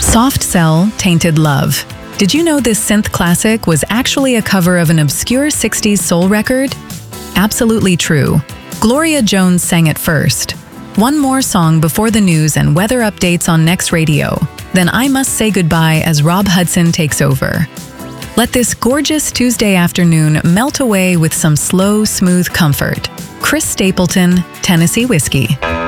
Soft Cell, Tainted Love. Did you know this synth classic was actually a cover of an obscure 60s soul record? Absolutely true. Gloria Jones sang it first. One more song before the news and weather updates on Next Radio. Then I must say goodbye as Rob Hudson takes over. Let this gorgeous Tuesday afternoon melt away with some slow, smooth comfort. Chris Stapleton, Tennessee Whiskey.